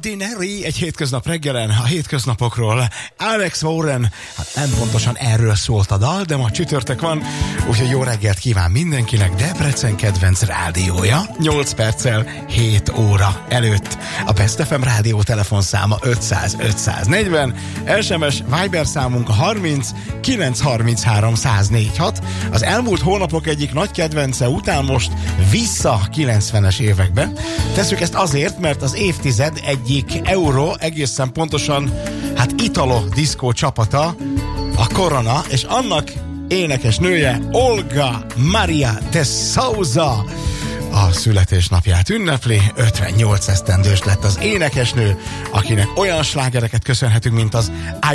Ordinary egy hétköznap reggelen, a hétköznapokról. Alex Warren, hát nem pontosan erről szólt a dal, de ma csütörtök van, úgyhogy jó reggelt kíván mindenkinek. Debrecen kedvenc rádiója, 8 perccel 7 óra előtt. A Best FM rádió telefonszáma 500 540, SMS Viber számunk a 30 933 104.6. Az elmúlt hónapok egyik nagy kedvence után most vissza 90-es évekbe. Tesszük ezt azért, mert az évtized egyik euró, egészen pontosan Italo diszkó csapata, a Corona, és annak énekes nője Olga Maria de Souza a születésnapját ünnepli. 58 esztendős lett az énekesnő, akinek olyan slágereket köszönhetünk, mint az